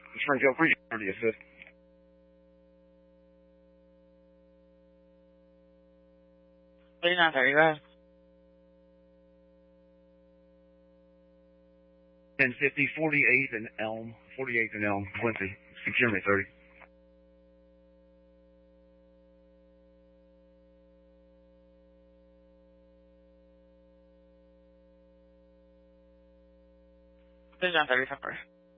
Springfield, Free to assist. Please not 35. 1050, 48th and Elm, Quincy. Secure me 30. Please not 35.